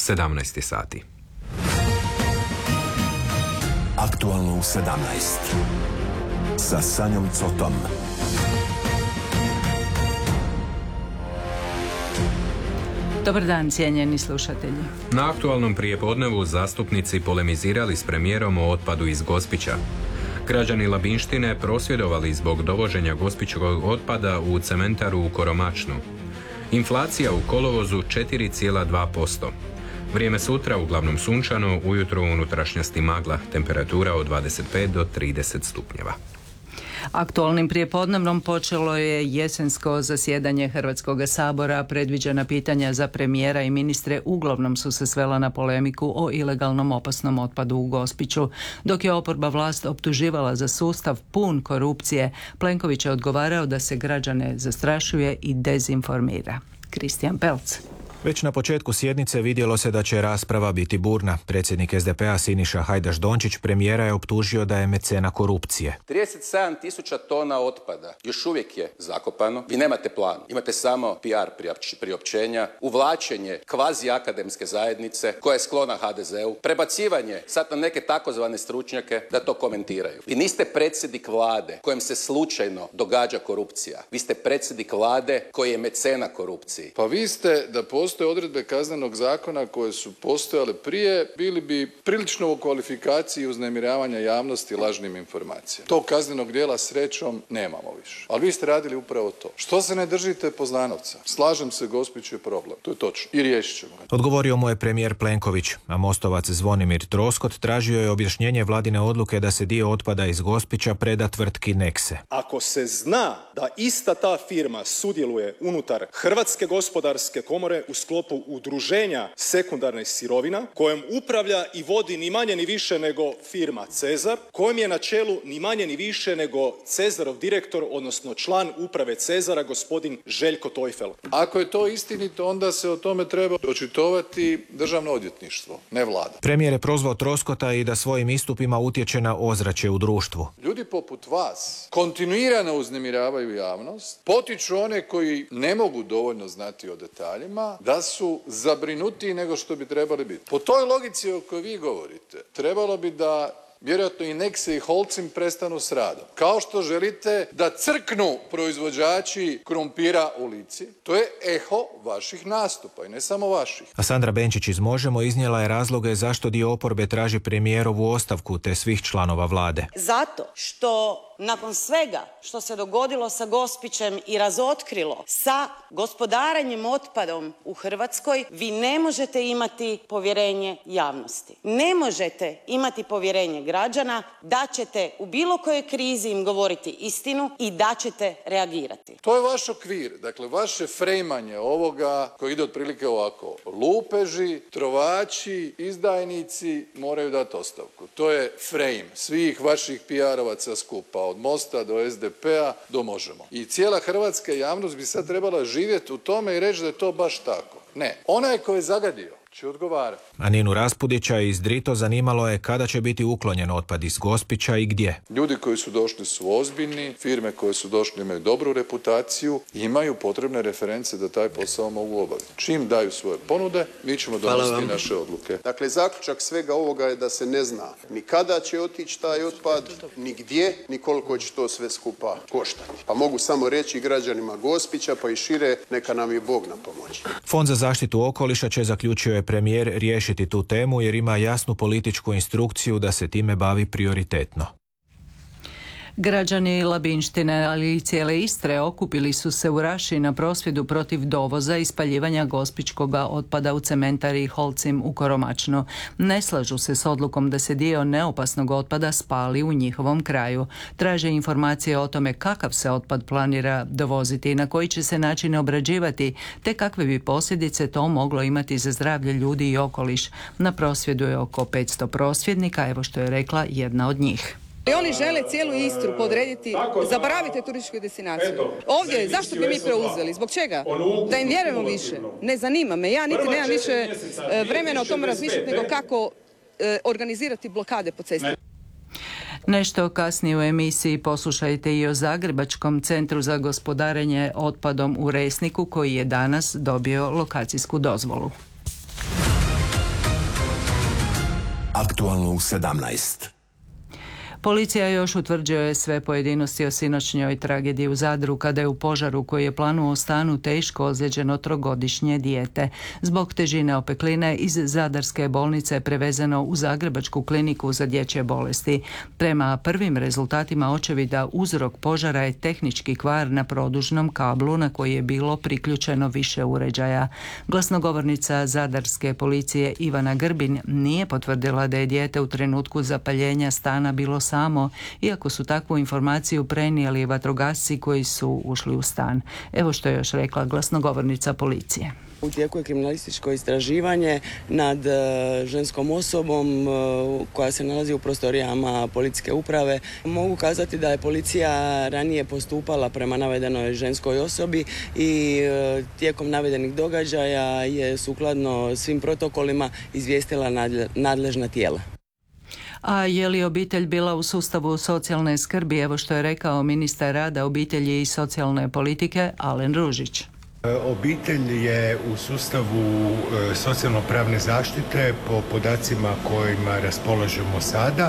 17 sati. Aktualno u 17. Sa Sanjom Cotom. Dobar dan, cijenjeni slušatelji. Na aktualnom prijepodnevu zastupnici polemizirali s premijerom o otpadu iz Gospića. Građani Labinštine prosvjedovali zbog dovoženja gospićkog otpada u cementaru u Koromačnu. Inflacija u kolovozu 4,2%. Vrijeme sutra uglavnom sunčano, ujutro u unutrašnjosti magla, temperatura od 25 do 30 stupnjeva. Aktualnim prijepodnevnom počelo je jesensko zasjedanje Hrvatskog sabora. Predviđena pitanja za premijera i ministre uglavnom su se svela na polemiku o ilegalnom opasnom otpadu u Gospiću. Dok je oporba vlast optuživala za sustav pun korupcije, Plenković je odgovarao da se građane zastrašuje i dezinformira. Kristijan Pelc. Već na početku sjednice vidjelo se da će rasprava biti burna. Predsjednik SDP-a Siniša Hajdaš Dončić premijera je optužio da je mecena korupcije. 37.000 tona otpada još uvijek je zakopano. Vi nemate plan, imate samo PR priopćenja, uvlačenje kvazi akademske zajednice koja je sklona HDZ-u, prebacivanje sad na neke takozvane stručnjake da to komentiraju. Vi niste predsjednik vlade kojem se slučajno događa korupcija. Vi ste predsjednik vlade koji je mecena korupciji. Pa vi ste da postoje odredbe kaznenog zakona koje su postojale prije, bili bi prilično u kvalifikaciji uznemiravanja javnosti lažnim informacijama. Tog kaznenog djela srećom nemamo više. Ali vi ste radili upravo to. Što se ne držite Poznanovca? Slažem se, Gospić je problem. To je točno. I riješit ćemo ga. Odgovorio mu je premijer Plenković, a Mostovac Zvonimir Troskot tražio je objašnjenje vladine odluke da se dio otpada iz Gospića preda tvrtki Nexe. Ako se zna da ista ta firma sudjeluje unutar Hrvatske gospodarske komore u sklopu udruženja sekundarnih sirovina, kojom upravlja i vodi ni manje ni više nego firma Cezar, kojem je na čelu ni manje ni više nego Cezarov direktor, odnosno član uprave Cezara, gospodin Željko Tojfel. Ako je to istinito, onda se o tome treba očitovati Državno odvjetništvo, ne vlada. Premijer je prozvao Troskota i da svojim istupima utječe na ozračje u društvu. Ljudi poput vas kontinuirano uznemiravaju javnost, potiču one koji ne mogu dovoljno znati o detaljima, da su zabrinutiji nego što bi trebali biti. Po toj logici o kojoj vi govorite, trebalo bi da vjerojatno i Nexe i Holcim prestanu s radom. Kao što želite da crknu proizvođači krumpira u Lici, to je eho vaših nastupa i ne samo vaših. A Sandra Benčić iz Možemo iznijela je razloge zašto dio oporbe traži premijerovu ostavku te svih članova vlade. Zato što nakon svega što se dogodilo sa Gospićem i razotkrilo sa gospodarenjem otpadom u Hrvatskoj, vi ne možete imati povjerenje javnosti. Ne možete imati povjerenje građana da ćete u bilo kojoj krizi im govoriti istinu i da ćete reagirati. To je vaš okvir, dakle vaše frejmanje ovoga koji ide otprilike ovako. Lupeži, trovači, izdajnici moraju dati ostavku. To je frame svih vaših PR-ovaca skupa, od Mosta do SDP-a do Možemo. I cijela hrvatska javnost bi sad trebala živjeti u tome i reći da je to baš tako. Ne, onaj ko je zagadio će odgovarati. A Ninu Raspudića iz Drito zanimalo je kada će biti uklonjen otpad iz Gospića i gdje. Ljudi koji su došli su ozbiljni, firme koje su došli imaju dobru reputaciju i imaju potrebne reference da taj posao mogu obaviti. Čim daju svoje ponude, mi ćemo donositi naše odluke. Dakle, zaključak svega ovoga je da se ne zna ni kada će otići taj otpad, ni gdje, ni koliko će to sve skupa koštati. Pa mogu samo reći građanima Gospića pa i šire, neka nam je Bog na pomoći. Fond za zaštitu okoliša će, zaključio je premijer, riješiti tu temu jer ima jasnu političku instrukciju da se time bavi prioritetno. Građani Labinštine, ali i cijele Istre okupili su se u Raši na prosvjedu protiv dovoza i spaljivanja gospićkog otpada u cementari Holcim u Koromačnu. Ne slažu se s odlukom da se dio neopasnog otpada spali u njihovom kraju. Traže informacije o tome kakav se otpad planira dovoziti i na koji će se način obrađivati, te kakve bi posljedice to moglo imati za zdravlje ljudi i okoliš. Na prosvjedu je oko 500 prosvjednika, evo što je rekla jedna od njih. I oni žele cijelu Istru podrediti, zaboravite turističku destinaciju. Ovdje, zašto bi mi preuzeli? Zbog čega? Da im vjerujemo više. Ne zanima me. Ja niti nemam više vremena o tome razmišljati nego kako organizirati blokade po cesti. Nešto kasnije u emisiji poslušajte i o Zagrebačkom centru za gospodarenje otpadom u Resniku koji je danas dobio lokacijsku dozvolu. Aktualno u 17. Policija još utvrđuje sve pojedinosti o sinoćnjoj tragediji u Zadru kada je u požaru koji je planuo stanu teško ozlijeđeno 3-godišnje dijete. Zbog težine opekline iz Zadarske bolnice je prevezeno u Zagrebačku kliniku za dječje bolesti. Prema prvim rezultatima očevida uzrok požara je tehnički kvar na produžnom kablu na koji je bilo priključeno više uređaja. Glasnogovornica Zadarske policije Ivana Grbin nije potvrdila da je dijete u trenutku zapaljenja stana bilo samo, iako su takvu informaciju prenijeli vatrogasci koji su ušli u stan. Evo što je još rekla glasnogovornica policije. U tijeku je kriminalističko istraživanje nad ženskom osobom koja se nalazi u prostorijama policijske uprave. Mogu kazati da je policija ranije postupala prema navedenoj ženskoj osobi i tijekom navedenih događaja je sukladno svim protokolima izvijestila nadležna tijela. A je li obitelj bila u sustavu socijalne skrbi? Evo što je rekao ministar rada, obitelji i socijalne politike Alen Ružić. Obitelj je u sustavu socijalno-pravne zaštite po podacima kojima raspolažemo sada.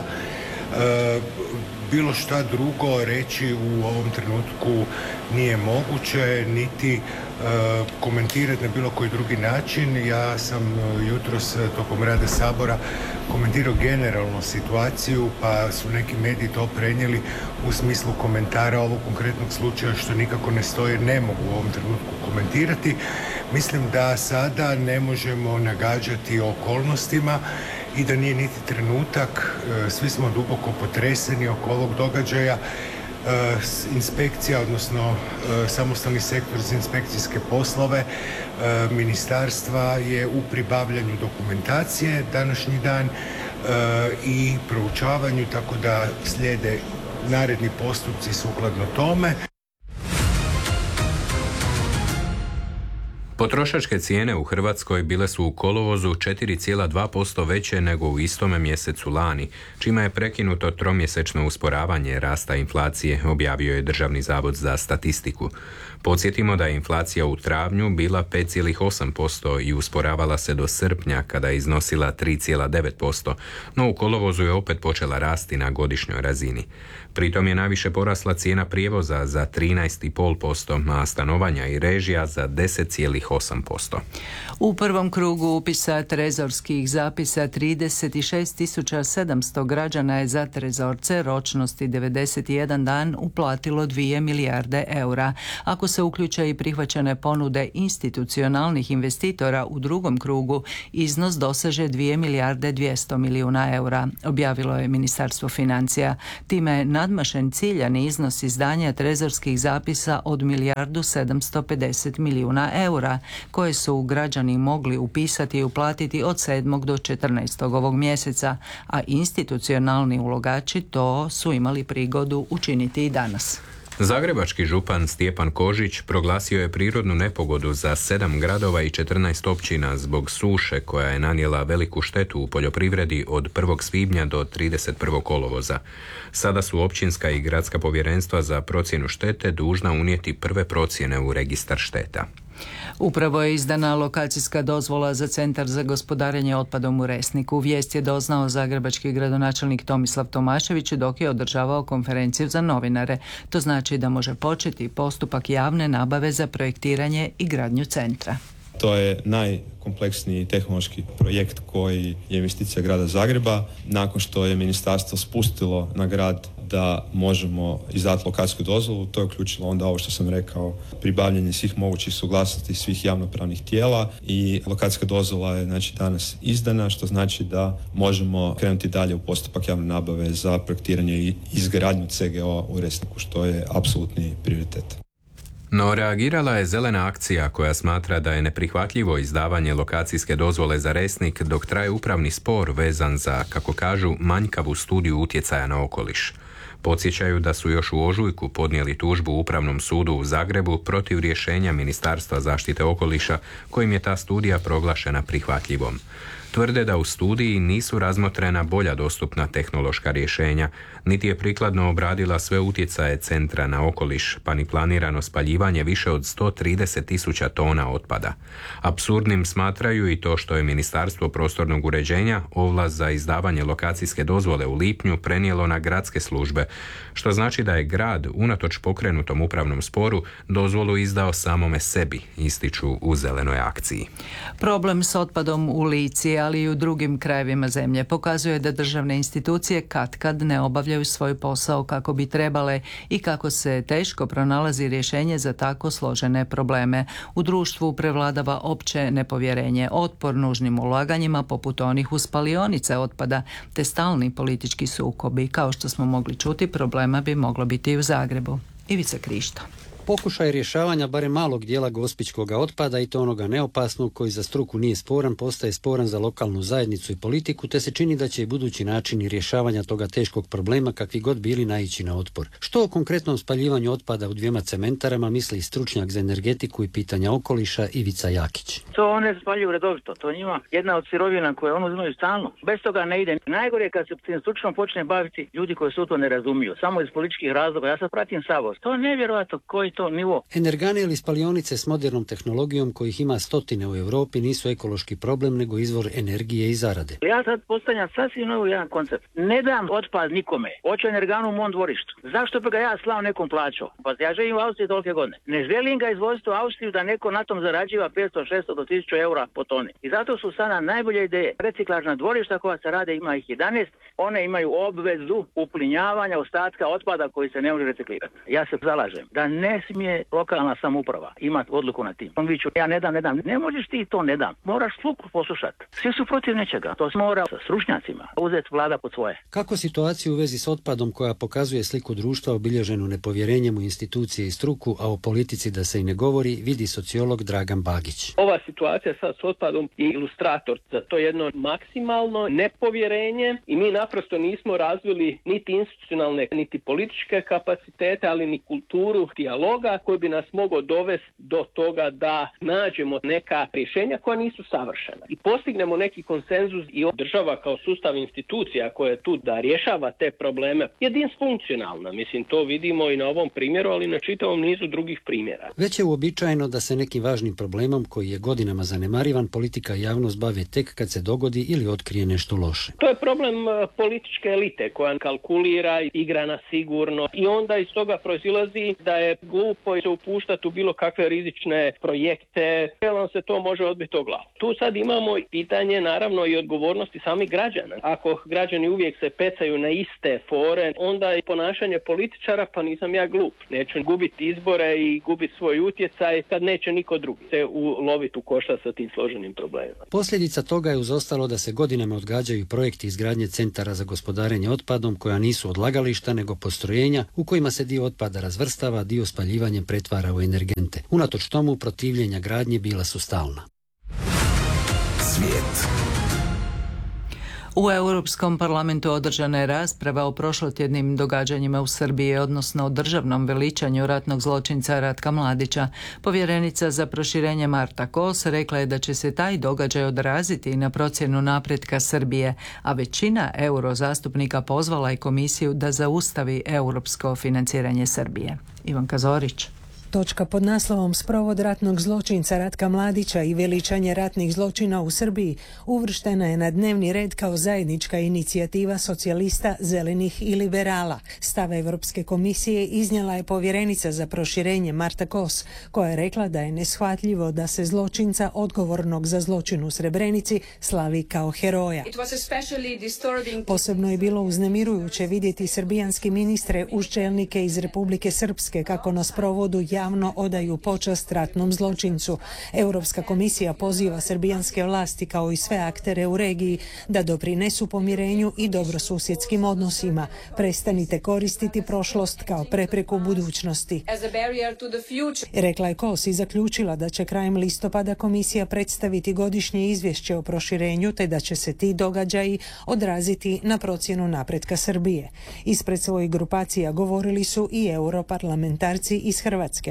Bilo šta drugo reći u ovom trenutku nije moguće, niti komentirati na bilo koji drugi način. Ja sam jutros tokom rada Sabora komentirao generalnu situaciju, pa su neki mediji to prenijeli u smislu komentara ovog konkretnog slučaja, što nikako ne stoji, ne mogu u ovom trenutku komentirati. Mislim da sada ne možemo nagađati o okolnostima i da nije niti trenutak. Svi smo duboko potreseni oko ovog događaja. Inspekcija, odnosno samostalni sektor za inspekcijske poslove ministarstva je u pribavljanju dokumentacije današnji dan i proučavanju, tako da slijede naredni postupci sukladno tome. Potrošačke cijene u Hrvatskoj bile su u kolovozu 4,2% veće nego u istome mjesecu lani, čime je prekinuto tromjesečno usporavanje rasta inflacije, objavio je Državni zavod za statistiku. Podsjetimo da je inflacija u travnju bila 5,8% i usporavala se do srpnja kada je iznosila 3,9%, no u kolovozu je opet počela rasti na godišnjoj razini. Pritom je najviše porasla cijena prijevoza za 13,5%, a stanovanja i režija za 10,8%. U prvom krugu upisa trezorskih zapisa 36.700 građana je za trezorce ročnosti 91 dan uplatilo 2 milijarde eura. Ako se uključe i prihvaćene ponude institucionalnih investitora u drugom krugu, iznos doseže 2 milijarde 200 milijuna eura, objavilo je Ministarstvo financija. Time je nadmašen ciljani iznos izdanja trezorskih zapisa od 1.750 milijuna eura, koje su građani mogli upisati i uplatiti od 7. do 14. ovog mjeseca, a institucionalni ulagači to su imali prigodu učiniti i danas. Zagrebački župan Stjepan Kožić proglasio je prirodnu nepogodu za 7 gradova i 14 općina zbog suše koja je nanijela veliku štetu u poljoprivredi od 1. svibnja do 31. kolovoza. Sada su općinska i gradska povjerenstva za procjenu štete dužna unijeti prve procjene u registar šteta. Upravo je izdana lokacijska dozvola za Centar za gospodarenje otpadom u Resniku. Vijest je doznao zagrebački gradonačelnik Tomislav Tomašević dok je održavao konferenciju za novinare. To znači da može početi postupak javne nabave za projektiranje i gradnju centra. To je najkompleksniji tehnološki projekt koji je investicija grada Zagreba. Nakon što je ministarstvo spustilo na grad da možemo izdati lokacijsku dozvolu, to je uključilo onda ovo što sam rekao, pribavljanje svih mogućih suglasnosti svih javnopravnih tijela i lokacijska dozvola je znači danas izdana, što znači da možemo krenuti dalje u postupak javne nabave za projektiranje i izgradnju CGO u Resniku, što je apsolutni prioritet. No reagirala je Zelena akcija koja smatra da je neprihvatljivo izdavanje lokacijske dozvole za Resnik dok traje upravni spor vezan za, kako kažu, manjkavu studiju utjecaja na okoliš. Podsjećaju da su još u ožujku podnijeli tužbu Upravnom sudu u Zagrebu protiv rješenja Ministarstva zaštite okoliša kojim je ta studija proglašena prihvatljivom. Tvrde da u studiji nisu razmotrena bolja dostupna tehnološka rješenja, niti je prikladno obradila sve utjecaje centra na okoliš, pa ni planirano spaljivanje više od 130.000 tona otpada. Apsurdnim smatraju i to što je Ministarstvo prostornog uređenja ovlast za izdavanje lokacijske dozvole u lipnju prenijelo na gradske službe, što znači da je grad, unatoč pokrenutom upravnom sporu, dozvolu izdao samome sebi, ističu u Zelenoj akciji. Problem s otpadom u Lici, ali i u drugim krajevima zemlje, pokazuje da državne institucije katkad ne obavljaju svoj posao kako bi trebale i kako se teško pronalazi rješenje za tako složene probleme. U društvu prevladava opće nepovjerenje, otpor nužnim ulaganjima poput onih u spalionice otpada, te stalni politički sukobi. Kao što smo mogli čuti, problema bi moglo biti i u Zagrebu. Ivica Krišto. Pokušaj rješavanja barem malog dijela gospićkog otpada i to onoga neopasnog koji za struku nije sporan, postaje sporan za lokalnu zajednicu i politiku, te se čini da će i budući načini rješavanja toga teškog problema kakvi god bili naići na otpor. Što o konkretnom spaljivanju otpada u 2 cementarama misli stručnjak za energetiku i pitanja okoliša Ivica Jakić. To one spaljuju redovito, to njima jedna od sirovina koje ono uzimaju stalno. Bez toga ne ide. Najgore je kad se tim stručno počne baviti ljudi koji su to ne razumiju, samo iz političkih razloga. Ja sad pratim Savos. To je nevjerojatno koji to nivo. Energane ili spalionice s modernom tehnologijom kojih ima stotine u Europi nisu ekološki problem nego izvor energije i zarade. Ja sad postavljam sasvim novi jedan koncept. Ne dam otpad nikome. Hoću energanu u mom dvorištu. Zašto bi ga ja slao nekom plaćao? Pa ja živim u Austriji tolike godine. Ne želim ga izvoziti u Austriju da neko na tom zarađiva 500, 600 do 1000 eura po toni. I zato su sada najbolje ideje. Reciklažna dvorišta koja se rade, ima ih 11. One imaju obvezu uplinjavanja ostatka otpada koji se ne može reciklirati. Ja se zalažem da ne smije lokalna samouprava imati odluku na tim. On viću, ja ne dam. Ne možeš ti to ne dam. Moraš sluku poslušati. Svi su protiv nečega. To se mora sa stručnjacima uzeti vlada pod svoje. Kako situaciju u vezi s otpadom koja pokazuje sliku društva obilježenu nepovjerenjem u institucije i struku, a o politici da se i ne govori, vidi sociolog Dragan Bagić. Ova situacija sad s otpadom je ilustrator za to jedno maksimalno nepovjerenje i mi naprosto nismo razvili niti institucionalne, niti političke kapacitete, ali ni kulturu dijaloga koji bi nas mogao dovesti do toga da nađemo neka rješenja koja nisu savršena i postignemo neki konsenzus i država kao sustav institucija koja je tu da rješava te probleme je disfunkcionalna. Mislim, to vidimo i na ovom primjeru, ali na čitavom nizu drugih primjera. Već je uobičajeno da se nekim važnim problemom koji je godinama zanemarivan politika i javnost bave tek kad se dogodi ili otkrije nešto loše. To je problem političke elite koja kalkulira, igra na sigurno i onda iz toga proizilazi da je glupo se upuštati u bilo kakve rizične projekte, jer vam se to može odbiti o glavu. Tu sad imamo pitanje naravno i odgovornosti samih građana. Ako građani uvijek se pecaju na iste fore, onda je ponašanje političara, pa nisam ja glup. Neću gubiti izbore i gubiti svoj utjecaj kad neće niko drugi se uloviti u koštac sa tim složenim problemima. Posljedica toga je uz ostalo da se godinama odgađaju projekti izgradnje centara za gospodarenje otpadom koja nisu odlagališta nego postrojenja u kojima se dio otpada razvrstava, dio spaljivanjem pretvara u energente. Unatoč tomu protivljenja gradnje bila su stalna. Svijet. U Europskom parlamentu održana je rasprava o prošlotjednim događanjima u Srbiji, odnosno o državnom veličanju ratnog zločinca Ratka Mladića. Povjerenica za proširenje Marta Kos rekla je da će se taj događaj odraziti na procjenu napretka Srbije, a većina eurozastupnika pozvala je komisiju da zaustavi europsko financiranje Srbije. Ivanka Zorić. Točka pod naslovom Sprovod ratnog zločinca Ratka Mladića i veličanje ratnih zločina u Srbiji uvrštena je na dnevni red kao zajednička inicijativa socijalista, zelenih i liberala. Stav Europske komisije iznijela je povjerenica za proširenje Marta Kos, koja je rekla da je neshvatljivo da se zločinca odgovornog za zločin u Srebrenici slavi kao heroja. Posebno je bilo uznemirujuće vidjeti srbijanski ministre uz čelnike iz Republike Srpske kako na sprovodu javno odaju počast ratnom zločincu. Europska komisija poziva srbijanske vlasti kao i sve aktere u regiji da doprinesu pomirenju i dobrosusjedskim odnosima. Prestanite koristiti prošlost kao prepreku budućnosti. Rekla je Kos i zaključila da će krajem listopada komisija predstaviti godišnje izvješće o proširenju te da će se ti događaji odraziti na procjenu napretka Srbije. Ispred svojih grupacija govorili su i europarlamentarci iz Hrvatske.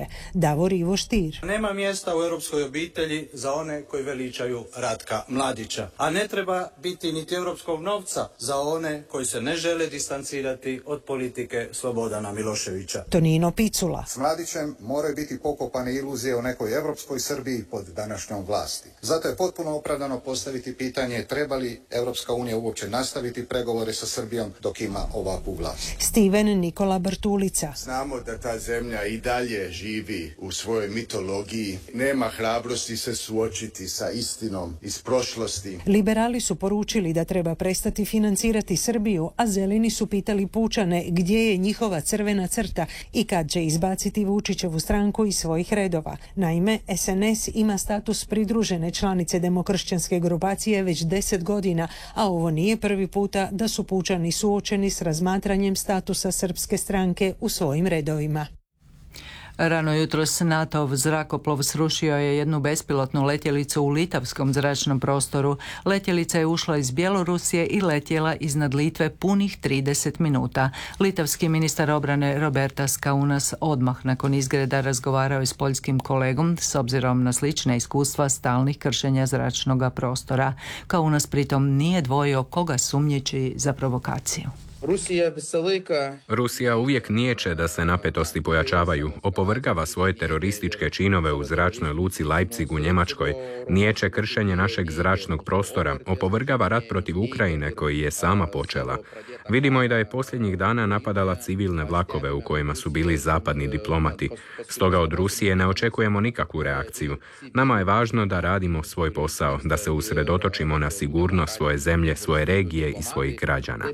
Rusije. Davor Ivo Stier. Nema mjesta u europskoj obitelji za one koji veličaju Ratka Mladića, a ne treba biti niti europskog novca za one koji se ne žele distancirati od politike Slobodana Miloševića. Tonino Picula. S Mladićem moraju biti pokopane iluzije o nekoj europskoj Srbiji pod današnjom vlasti. Zato je potpuno opravdano postaviti pitanje treba li Europska unija uopće nastaviti pregovore sa Srbijom dok ima ovakvu vlast. Steven Nikola Bartulica. Znamo da ta zemlja i dalje živi u svojoj mitologiji, nema hrabrosti se suočiti sa istinom iz prošlosti. Liberali su poručili da treba prestati financirati Srbiju, a zeleni su pitali pučane gdje je njihova crvena crta i kad će izbaciti Vučićevu stranku iz svojih redova. Naime, SNS ima status pridružene članice demokršćanske grupacije već 10 godina, a ovo nije prvi puta da su pučani suočeni s razmatranjem statusa srpske stranke u svojim redovima. Rano jutros NATO-ov zrakoplov srušio je jednu bespilotnu letjelicu u litavskom zračnom prostoru. Letjelica je ušla iz Bjelorusije i letjela iznad Litve punih 30 minuta. Litavski ministar obrane Robertas Kaunas odmah nakon izgreda razgovarao je s poljskim kolegom s obzirom na slične iskustva stalnih kršenja zračnog prostora. Kaunas pritom nije dvojio koga sumnjiči za provokaciju. Rusija uvijek niječe da se napetosti pojačavaju, opovrgava svoje terorističke činove u zračnoj luci Leipzig u Njemačkoj, niječe kršenje našeg zračnog prostora, opovrgava rat protiv Ukrajine koji je sama počela. Vidimo i da je posljednjih dana napadala civilne vlakove u kojima su bili zapadni diplomati. Stoga od Rusije ne očekujemo nikakvu reakciju. Nama je važno da radimo svoj posao, da se usredotočimo na sigurnost svoje zemlje, svoje regije i svojih građana.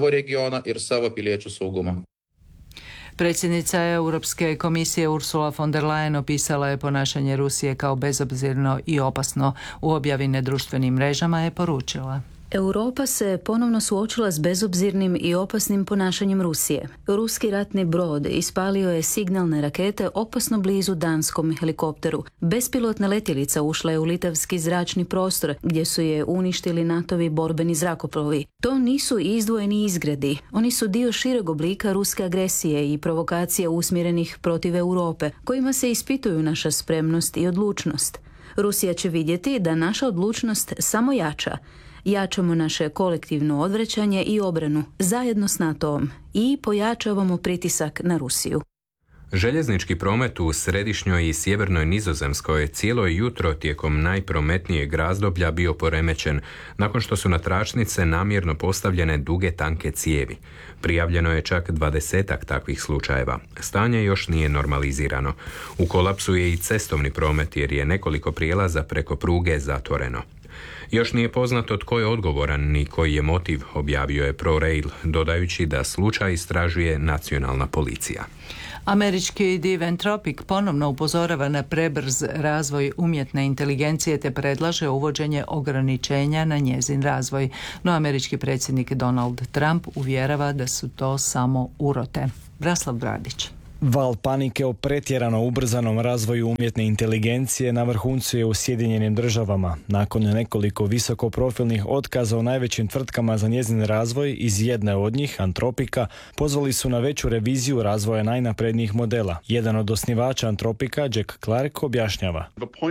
Predsjednica Europske komisije Ursula von der Leyen opisala je ponašanje Rusije kao bezobzirno i opasno. U objavi na društvenim mrežama je poručila: Europa se ponovno suočila s bezobzirnim i opasnim ponašanjem Rusije. Ruski ratni brod ispalio je signalne rakete opasno blizu danskom helikopteru. Bespilotna letjelica ušla je u litavski zračni prostor gdje su je uništili NATO-vi borbeni zrakoplovi. To nisu izdvojeni izgredi. Oni su dio šireg oblika ruske agresije i provokacija usmjerenih protiv Europe, kojima se ispituju naša spremnost i odlučnost. Rusija će vidjeti da naša odlučnost samo jača. Jačamo naše kolektivno odvraćanje i obranu zajedno s NATO-om i pojačavamo pritisak na Rusiju. Željeznički promet u središnjoj i sjevernoj Nizozemskoj cijelo jutro tijekom najprometnijeg razdoblja bio poremećen nakon što su na tračnice namjerno postavljene duge tanke cijevi. Prijavljeno je čak 20-ak takvih slučajeva. Stanje još nije normalizirano. U kolapsu je i cestovni promet jer je nekoliko prijelaza preko pruge zatvoreno. Još nije poznato tko je odgovoran ni koji je motiv, objavio je ProRail, dodajući da slučaj istražuje nacionalna policija. Američki div Anthropic ponovno upozorava na prebrz razvoj umjetne inteligencije te predlaže uvođenje ograničenja na njezin razvoj. No američki predsjednik Donald Trump uvjerava da su to samo urote. Braslav Bradić. Val panike o pretjerano ubrzanom razvoju umjetne inteligencije na vrhuncu je u Sjedinjenim Državama. Nakon nekoliko visokoprofilnih otkaza o najvećim tvrtkama za njezin razvoj, iz jedne od njih, Anthropica, pozvali su na veću reviziju razvoja najnaprednijih modela. Jedan od osnivača Anthropica, Jack Clark, objašnjava: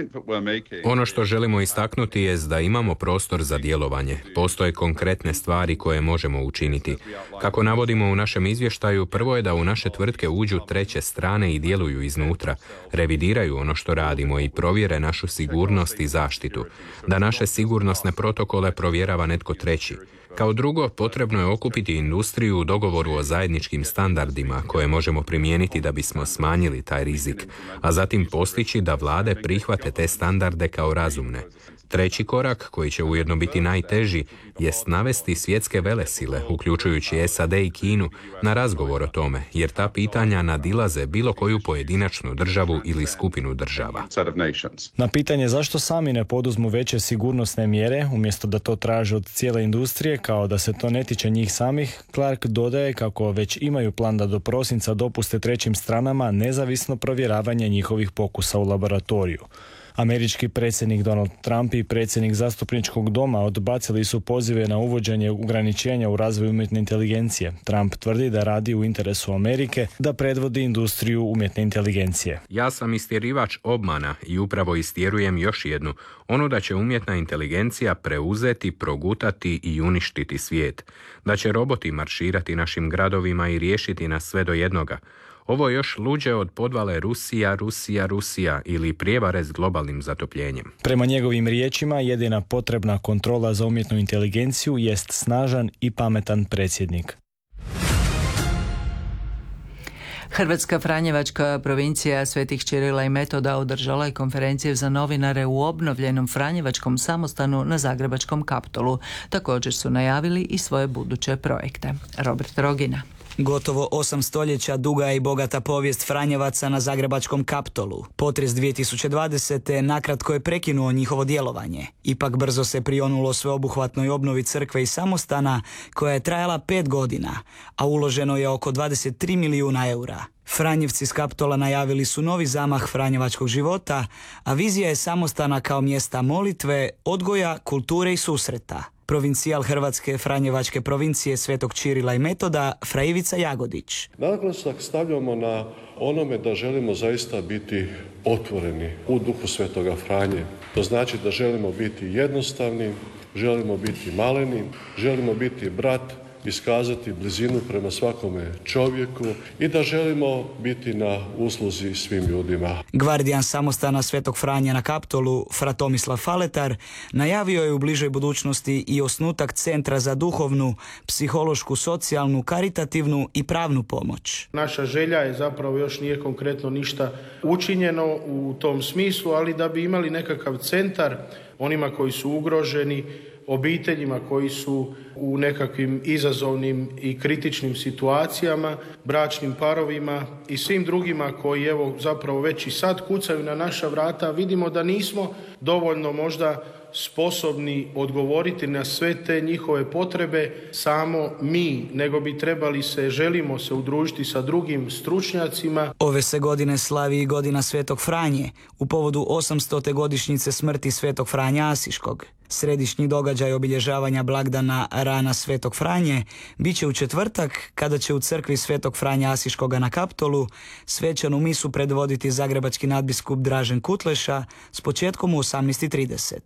Ono što želimo istaknuti je da imamo prostor za djelovanje. Postoje konkretne stvari koje možemo učiniti. Kako navodimo u našem izvještaju, prvo je da u naše tvrtke uđu treće strane i djeluju iznutra, revidiraju ono što radimo i provjere našu sigurnost i zaštitu, da naše sigurnosne protokole provjerava netko treći. Kao drugo, potrebno je okupiti industriju u dogovoru o zajedničkim standardima koje možemo primijeniti da bismo smanjili taj rizik, a zatim postići da vlade prihvate te standarde kao razumne. Treći korak, koji će ujedno biti najteži, jest navesti svjetske velesile, uključujući SAD i Kinu, na razgovor o tome, jer ta pitanja nadilaze bilo koju pojedinačnu državu ili skupinu država. Na pitanje zašto sami ne poduzmu veće sigurnosne mjere, umjesto da to traže od cijele industrije, kao da se to ne tiče njih samih, Clark dodaje kako već imaju plan da do prosinca dopuste trećim stranama nezavisno provjeravanje njihovih pokusa u laboratoriju. Američki predsjednik Donald Trump i predsjednik zastupničkog doma odbacili su pozive na uvođenje ograničenja u razvoju umjetne inteligencije. Trump tvrdi da radi u interesu Amerike da predvodi industriju umjetne inteligencije. Ja sam istjerivač obmana i upravo istjerujem još jednu, onu da će umjetna inteligencija preuzeti, progutati i uništiti svijet. Da će roboti marširati našim gradovima i riješiti nas sve do jednoga. Ovo je još luđe od podvale Rusija ili prijevare s globalnim zatopljenjem. Prema njegovim riječima, jedina potrebna kontrola za umjetnu inteligenciju jest snažan i pametan predsjednik. Hrvatska Franjevačka provincija Svetih Ćirila i Metoda održala je konferenciju za novinare u obnovljenom Franjevačkom samostanu na Zagrebačkom Kaptolu. Također su najavili i svoje buduće projekte. Robert Rogina. Gotovo 8 stoljeća duga i bogata povijest Franjevaca na Zagrebačkom Kaptolu. Potres 2020. nakratko je prekinuo njihovo djelovanje. Ipak brzo se prionulo sveobuhvatnoj obnovi crkve i samostana koja je trajala 5 godina, a uloženo je oko 23 milijuna eura. Franjevci s Kaptola najavili su novi zamah franjevačkog života, a vizija je samostana kao mjesta molitve, odgoja, kulture i susreta. Provincijal Hrvatske Franjevačke provincije Svetog Ćirila i Metoda, Fra Ivica Jagodić. Naglasak stavljamo na onome da želimo zaista biti otvoreni u duhu Svetoga Franje. To znači da želimo biti jednostavni, želimo biti maleni, želimo biti brat, iskazati blizinu prema svakome čovjeku i da želimo biti na usluzi svim ljudima. Gvardijan samostana Svetog Franja na Kaptolu, Fra Tomislav Faletar, najavio je u bližoj budućnosti i osnutak Centra za duhovnu, psihološku, socijalnu, karitativnu i pravnu pomoć. Naša želja je zapravo još nije konkretno ništa učinjeno u tom smislu, ali da bi imali nekakav centar onima koji su ugroženi, obiteljima koji su u nekakvim izazovnim i kritičnim situacijama, bračnim parovima i svim drugima koji evo zapravo već i sad kucaju na naša vrata. Vidimo da nismo dovoljno možda sposobni odgovoriti na sve te njihove potrebe samo mi, nego bi želimo se udružiti sa drugim stručnjacima. Ove se godine slavi i godina Svetog Franje u povodu 800. godišnjice smrti Svetog Franja Asiškog. Središnji događaj obilježavanja blagdana Rana Svetog Franje bit će u četvrtak, kada će u crkvi Svetog Franja Asiškoga na Kaptolu svečanu misu predvoditi zagrebački nadbiskup Dražen Kutleša s početkom u 18:30.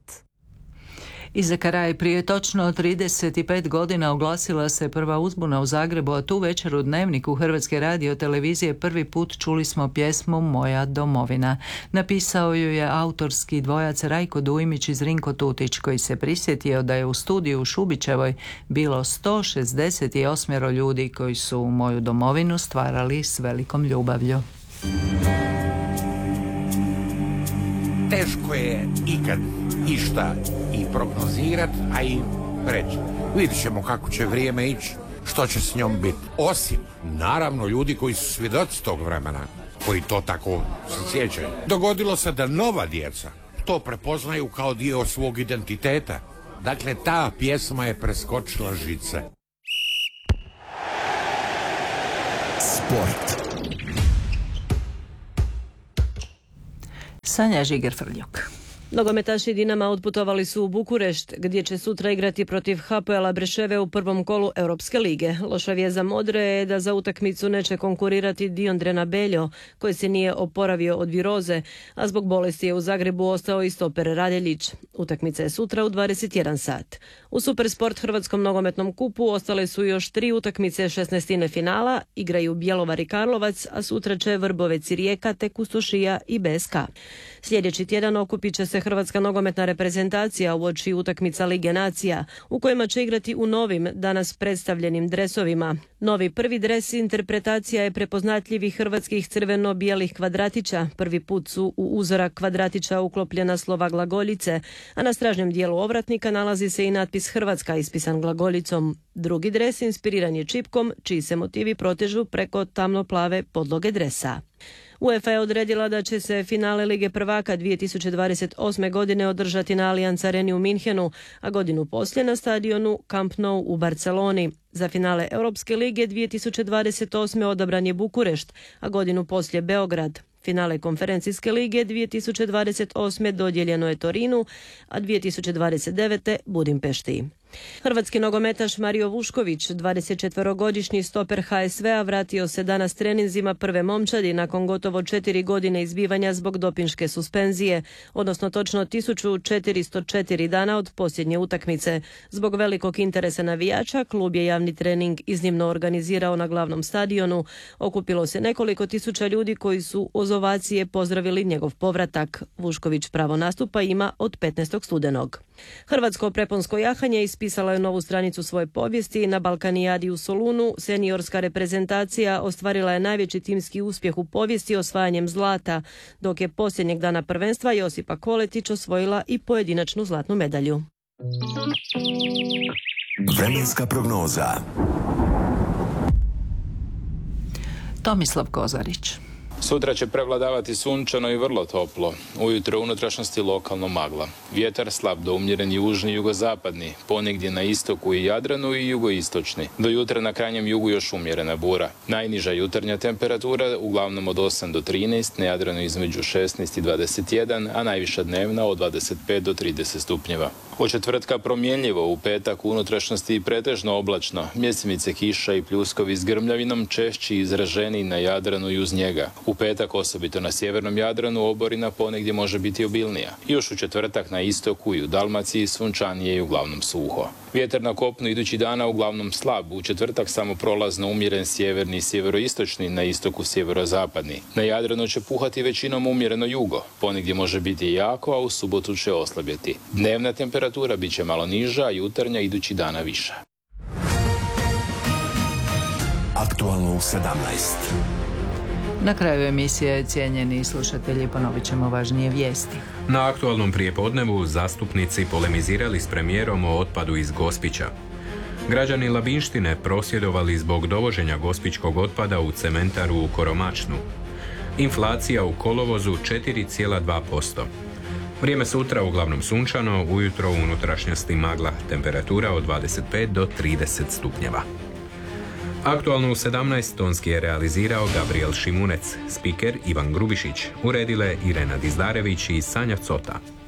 I za kraj, prije točno 35 godina oglasila se prva uzbuna u Zagrebu, a tu večer u Dnevniku Hrvatske radiotelevizije prvi put čuli smo pjesmu Moja domovina. Napisao ju je autorski dvojac Rajko Dujmić i Zrinko Tutić, koji se prisjetio da je u studiju u Šubićevoj bilo 168 ljudi koji su Moju domovinu stvarali s velikom ljubavlju. Teško je ikad išta i prognozirat, a i reći. Vidit ćemo kako će vrijeme ići, što će s njom biti. Osim, naravno, ljudi koji su svjedoci tog vremena, koji to tako se sjećaju. Dogodilo se da nova djeca to prepoznaju kao dio svog identiteta. Dakle, ta pjesma je preskočila žice. Sport. Sanja Žiger-Frljok. Nogometaši Dinama otputovali su u Bukurešt, gdje će sutra igrati protiv Hapoela Breševe u prvom kolu Europske lige. Loša vijest za Modre je da za utakmicu neće konkurirati Diondre Nabeljo, koji se nije oporavio od viroze, a zbog bolesti je u Zagrebu ostao i stoper Radeljić. Utakmica je sutra u 21 sat. U Supersport Hrvatskom nogometnom kupu ostale su još 3 utakmice 16. finala, igraju Bjelovar i Karlovac, a sutra će Vrbovec i Rijeka, te Kustošija i BSK. Sljedeći tjedan okupit će se Hrvatska nogometna reprezentacija uoči utakmica Lige nacija, u kojima će igrati u novim, danas predstavljenim dresovima. Novi prvi dres interpretacija je prepoznatljivih hrvatskih crveno-bijelih kvadratića. Prvi put su u uzorak kvadratića uklopljena slova glagoljice, a na stražnjem dijelu ovratnika nalazi se i natpis Hrvatska ispisan glagoljicom. Drugi dres inspiriran je čipkom, čiji se motivi protežu preko tamno-plave podloge dresa. UEFA je odredila da će se finale Lige prvaka 2028. godine održati na Allianz Areni u Minhenu, a godinu poslije na stadionu Camp Nou u Barceloni. Za finale Europske lige 2028. odabran je Bukurešt, a godinu poslije Beograd. Finale konferencijske lige 2028. dodijeljeno je Torinu, a 2029. Budimpešti. Hrvatski nogometaš Mario Vušković, 24-godišnji stoper HSV-a, vratio se danas treninzima prve momčadi nakon gotovo 4 godine izbivanja zbog dopinške suspenzije, odnosno točno 1404 dana od posljednje utakmice. Zbog velikog interesa navijača, klub je javni trening iznimno organizirao na glavnom stadionu. Okupilo se nekoliko tisuća ljudi koji su uz ovacije pozdravili njegov povratak. Vušković pravo nastupa ima od 15. studenog. Hrvatsko preponsko jahanje ispisalo je novu stranicu svoje povijesti. Na Balkanijadi u Solunu seniorska reprezentacija ostvarila je najveći timski uspjeh u povijesti osvajanjem zlata, dok je posljednjeg dana prvenstva Josipa Koletić osvojila i pojedinačnu zlatnu medalju. Vremenska prognoza. Tomislav Kozarić. Sutra će prevladavati sunčano i vrlo toplo. Ujutro u unutrašnjosti lokalno magla. Vjetar slab do umjeren južni i jugozapadni, ponegdje na istoku i Jadranu i jugoistočni. Do jutra na krajnjem jugu još umjerena bura. Najniža jutarnja temperatura uglavnom od 8 do 13, na Jadranu između 16 i 21, a najviša dnevna od 25 do 30 stupnjeva. Od četvrtka promjenljivo, u petak u unutrašnjosti i pretežno oblačno. Mjesimice kiša i pljuskovi s grmljavinom češći i izraženiji na Jadranu i uz njega. U petak osobito na sjevernom Jadranu oborina ponegdje može biti obilnija. Još u četvrtak na istoku i u Dalmaciji sunčanije i uglavnom suho. Vjetar na kopnu idući dana uglavnom slab. U četvrtak samo prolazno umjeren sjeverni i sjeveroistočni, na istoku sjeverozapadni. Na Jadranu će puhati većinom umjereno jugo. Ponegdje može biti jako, a u subotu će oslabjeti. Dnevna temperatura bit će malo niža, a jutarnja idući dana viša. Aktualno u 17. Na kraju emisije, cijenjeni slušatelji, ponovit ćemo važnije vijesti. Na aktualnom prijepodnevu zastupnici polemizirali s premijerom o otpadu iz Gospića. Građani Labinštine prosvjedovali zbog dovoženja gospićkog otpada u cementaru u Koromačnu. Inflacija u kolovozu 4,2%. Vrijeme sutra uglavnom sunčano, ujutro u unutrašnjosti magla, temperatura od 25 do 30 stupnjeva. Aktualno u 17 tonski je realizirao Gabriel Šimunec, spiker Ivan Grubišić, uredile Irena Dizdarević i Sanja Cota.